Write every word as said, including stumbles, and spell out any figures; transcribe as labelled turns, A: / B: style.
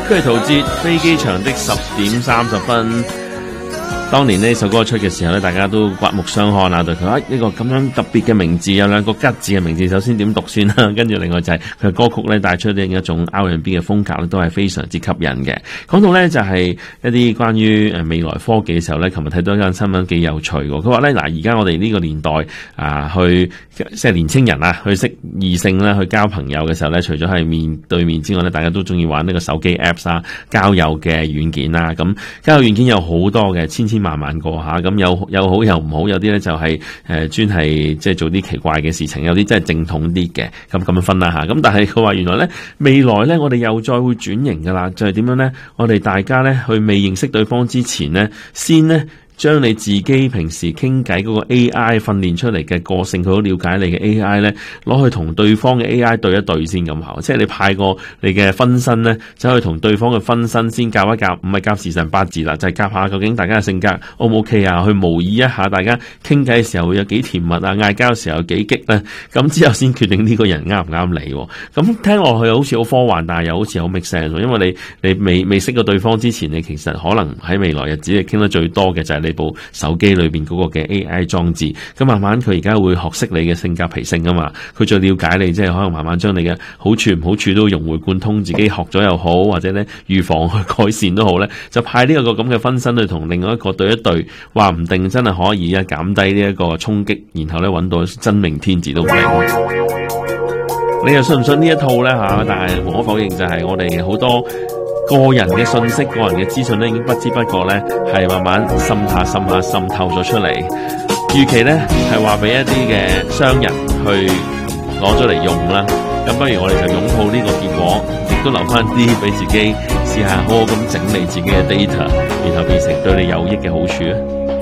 A: 佢係陶喆飛機場的十點三十分。當年呢首歌出嘅時候咧，大家都刮目相看啊！對佢啊呢個咁樣特別嘅名字，有兩個吉字嘅名字，首先點讀先啦？跟住另外就係佢嘅歌曲咧，帶出另一種 R and B 嘅風格咧，都係非常之吸引嘅。講到咧就係一啲關於誒未來科技嘅時候咧，琴日睇到一間新聞幾有趣喎。佢話咧嗱，而家我哋呢個年代啊，去即係年青人啊，去識異性啦，去交朋友嘅時候咧，除咗係面對面之外咧，大家都中意玩呢個手機 Apps 啊，交友嘅軟件啦。咁交友軟件有好多嘅，千千萬萬個吓，咁有有好有唔好，有啲咧就係誒專係即係做啲奇怪嘅事情，有啲真係正統啲嘅，咁咁樣分啦吓。咁但係佢話原來咧未來咧我哋又再會轉型噶啦，就係點樣咧？我哋大家咧去未認識對方之前咧，先咧將你自己平時傾偈嗰個 A I 訓練出嚟嘅個性，佢好了解你嘅 A I 咧，攞去同對方嘅 A I 對一對先咁好。即係你派個你嘅分身咧，走去同對方嘅分身先夾一夾，唔係夾時辰八字啦，就係夾下究竟大家嘅性格 O 唔 OK 啊？去模擬一下大家傾偈嘅時候會有幾甜蜜啊，嗌交嘅時候有幾激咧，咁之後先決定呢個人啱唔啱你。咁聽落去好似好科幻，但係又好似好 make sense。因為你你未未識過對方之前，你其實可能喺未來日子你傾得最多嘅就係你部手機裏邊嗰個嘅 A I 裝置，咁慢慢佢而家會學識你嘅性格脾性啊嘛，佢最了解你，即係可能慢慢將你嘅好處唔好處都融會貫通，自己學咗又好，或者咧預防去改善都好咧，就派呢個個咁嘅分身去同另外一個對一對，話唔定真係可以啊減低呢一個衝擊，然後咧揾到真命天子都唔定。你又信唔信呢一套咧吓？但係無可否認就係我哋好多個人嘅信息、個人嘅資訊咧，已經不知不覺咧係慢慢滲下滲下滲透咗出嚟。預期咧係話俾一啲嘅商人去攞咗嚟用啦。咁不如我哋就擁抱呢個結果，亦都留翻啲俾自己試下好好咁整理自己嘅 data，然後變成對你有益嘅好處啊！